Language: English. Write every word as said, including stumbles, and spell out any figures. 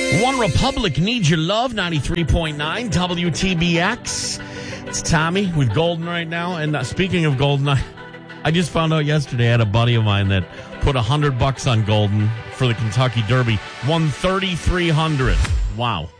One Republic needs your love, ninety-three point nine W T B X. It's Tommy with Golden right now. And uh, speaking of Golden, I, I just found out yesterday I had a buddy of mine that put one hundred bucks on Golden for the Kentucky Derby. Won thirty-three hundred. Wow.